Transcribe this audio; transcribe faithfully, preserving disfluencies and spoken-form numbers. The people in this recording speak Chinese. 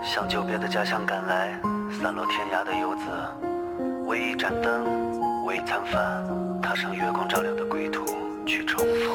向久别的家乡赶来，散落天涯的游子，为一盏灯，为一餐饭，踏上月光照亮的归途，去重逢。